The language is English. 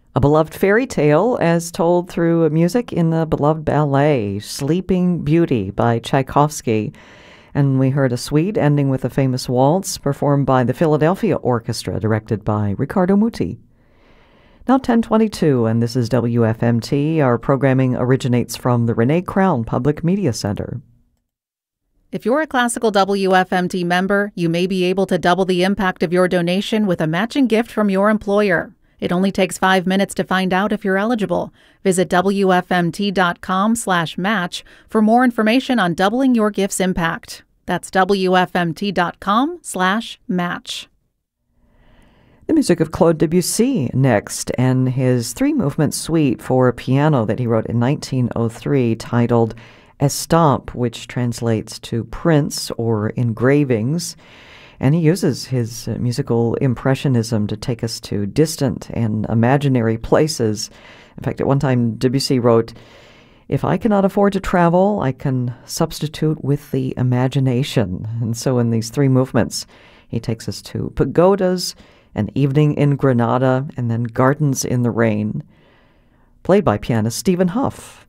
A beloved fairy tale as told through music in the beloved ballet, Sleeping Beauty by Tchaikovsky. And we heard a suite ending with a famous waltz performed by the Philadelphia Orchestra, directed by Riccardo Muti. Now 10:22, and this is WFMT. Our programming originates from the Renee Crown Public Media Center. If you're a classical WFMT member, you may be able to double the impact of your donation with a matching gift from your employer. It only takes 5 minutes to find out if you're eligible. Visit WFMT.com/match for more information on doubling your gift's impact. That's WFMT.com/match. The music of Claude Debussy next, and his three-movement suite for piano that he wrote in 1903 titled Estampes, which translates to prints or engravings. And he uses his musical impressionism to take us to distant and imaginary places. In fact, at one time, Debussy wrote, "If I cannot afford to travel, I can substitute with the imagination." And so in these three movements, he takes us to pagodas, an evening in Granada, and then gardens in the rain, played by pianist Stephen Hough.